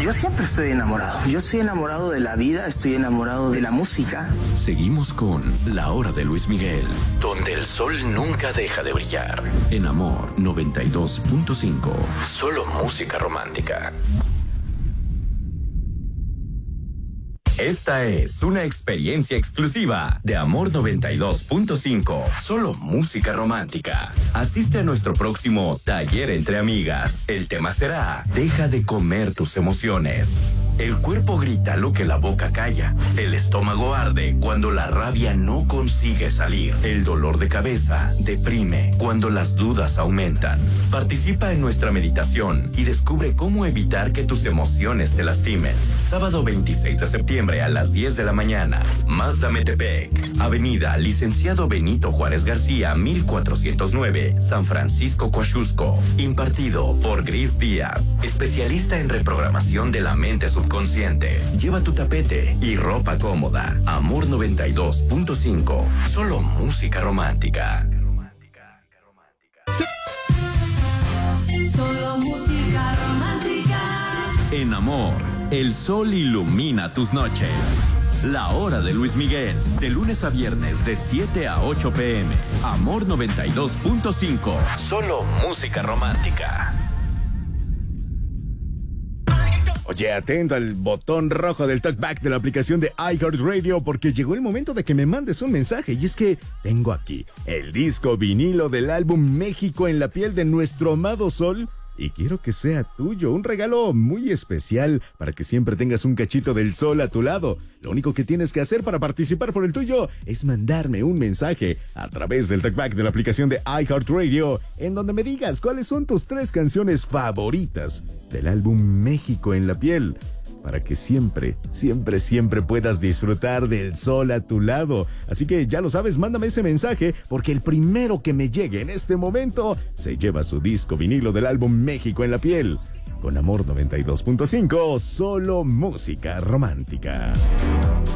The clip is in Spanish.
Yo siempre estoy enamorado. Yo estoy enamorado de la vida, estoy enamorado de la música. Seguimos con La Hora de Luis Miguel, donde el sol nunca deja de brillar. En Amor 92.5. Solo música romántica. Esta es una experiencia exclusiva de Amor 92.5. Solo música romántica. Asiste a nuestro próximo taller entre amigas. El tema será: deja de comer tus emociones. El cuerpo grita lo que la boca calla. El estómago arde cuando la rabia no consigue salir. El dolor de cabeza deprime cuando las dudas aumentan. Participa en nuestra meditación y descubre cómo evitar que tus emociones te lastimen. Sábado 26 de septiembre a las 10 de la mañana. Mazda Metepec, Avenida Licenciado Benito Juárez García, 1409, San Francisco, Coaxusco. Impartido por Gris Díaz, especialista en reprogramación de la mente subconsciente. Lleva tu tapete y ropa cómoda. Amor 92.5. Solo música romántica. Solo música romántica. En Amor, el sol ilumina tus noches. La Hora de Luis Miguel, de lunes a viernes de 7 a 8 p.m. Amor 92.5. Solo música romántica. Oye, atento al botón rojo del talkback de la aplicación de iHeartRadio, porque llegó el momento de que me mandes un mensaje, y es que tengo aquí el disco vinilo del álbum México en la piel de nuestro amado Sol, y quiero que sea tuyo, un regalo muy especial para que siempre tengas un cachito del sol a tu lado. Lo único que tienes que hacer para participar por el tuyo es mandarme un mensaje a través del talkback de la aplicación de iHeartRadio, en donde me digas cuáles son tus 3 canciones favoritas del álbum México en la piel, para que siempre, siempre, siempre puedas disfrutar del sol a tu lado. Así que ya lo sabes, mándame ese mensaje, porque el primero que me llegue en este momento se lleva su disco vinilo del álbum México en la piel. Con Amor 92.5, solo música romántica.